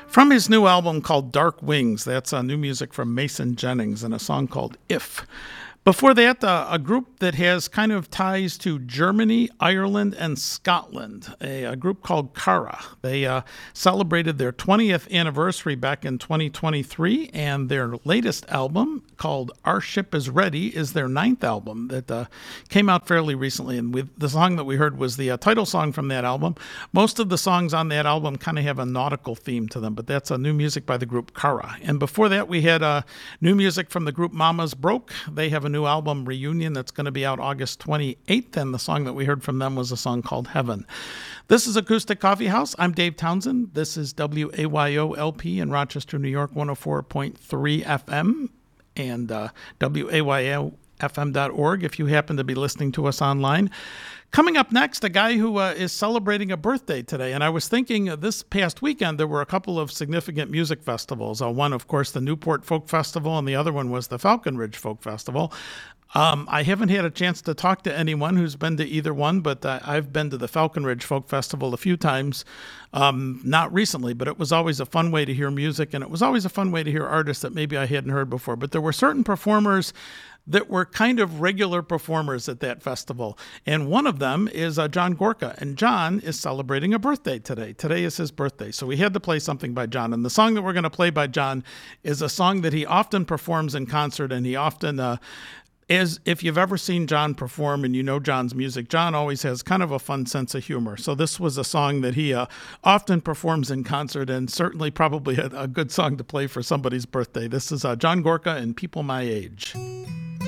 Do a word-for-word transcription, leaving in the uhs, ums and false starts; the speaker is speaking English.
From his new album called Dark Wings, that's uh, new music from Mason Jennings and a song called If. Before that, uh, a group that has kind of ties to Germany, Ireland, and Scotland, a, a group called Cara. They uh, celebrated their twentieth anniversary back in twenty twenty-three, and their latest album, called Our Ship Is Ready, is their ninth album that uh, came out fairly recently. And we, the song that we heard was the uh, title song from that album. Most of the songs on that album kind of have a nautical theme to them, but that's uh, new music by the group Cara. And before that, we had uh, new music from the group Mamas Broke. They have a new album, Reunion, that's going to be out August twenty-eighth, and the song that we heard from them was a song called Heaven. This is Acoustic Coffee House. I'm Dave Townsend. This is W A Y O L P in Rochester, New York, one oh four point three F M, and uh, W A Y O F M dot org if you happen to be listening to us online. Coming up next, a guy who uh, is celebrating a birthday today. And I was thinking uh, this past weekend, there were a couple of significant music festivals. Uh, one, of course, the Newport Folk Festival, and the other one was the Falcon Ridge Folk Festival. Um, I haven't had a chance to talk to anyone who's been to either one, but uh, I've been to the Falcon Ridge Folk Festival a few times, um, not recently, but it was always a fun way to hear music, and it was always a fun way to hear artists that maybe I hadn't heard before. But there were certain performers that were kind of regular performers at that festival. And one of them is uh, John Gorka. And John is celebrating a birthday today. Today is his birthday. So we had to play something by John. And the song that we're going to play by John is a song that he often performs in concert. And he often, uh, as if you've ever seen John perform and you know John's music, John always has kind of a fun sense of humor. So this was a song that he uh, often performs in concert, and certainly probably a, a good song to play for somebody's birthday. This is uh, John Gorka and People My Age.